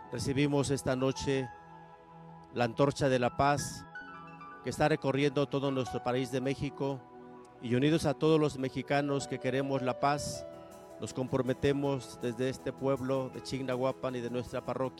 recibimos esta noche la antorcha de la paz que está recorriendo todo nuestro país de México, y unidos a todos los mexicanos que queremos la paz, nos comprometemos desde este pueblo de Chignahuapan y de nuestra parroquia